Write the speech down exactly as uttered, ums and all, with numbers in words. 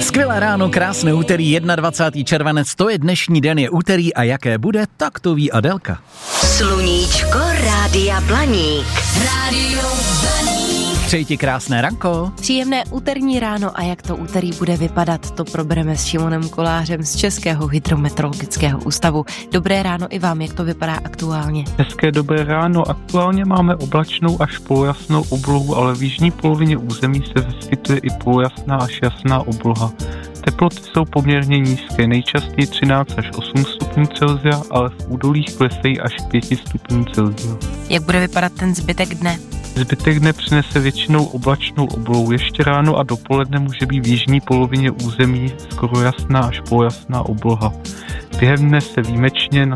Skvělé ráno, krásné úterý, dvacátého prvního červenec, to je dnešní den, je úterý a jaké bude, tak to ví Adelka. Sluníčko Rádia Blaník. Rádio Blaník. Přeji ti krásné ranko. Příjemné úterní ráno a jak to úterý bude vypadat, to probereme s Šimonem Kolářem z Českého hydrometeorologického ústavu. Dobré ráno i vám, jak to vypadá aktuálně. Hezké dobré ráno, aktuálně máme oblačnou až polojasnou oblohu, ale v jižní polovině území se vyskytuje i polojasná až jasná obloha. Teploty jsou poměrně nízké, nejčastěji třináct až osm stupňů Celsia, ale v údolích klesají až k pěti stupňů Celsia. Jak bude vypadat ten zbytek dne? Zbytek dne přinese většinou oblačnou oblohu. Ještě ráno a dopoledne může být v jižní polovině území skoro jasná až polojasná obloha. Během dne se výjimečně na